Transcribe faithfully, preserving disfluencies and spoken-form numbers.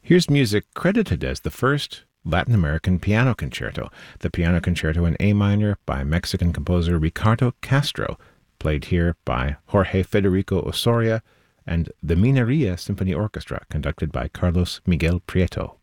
Here's music credited as the first Latin American piano concerto, the Piano Concerto in A minor by Mexican composer Ricardo Castro, played here by Jorge Federico Osoria, and the Mineria Symphony Orchestra, conducted by Carlos Miguel Prieto.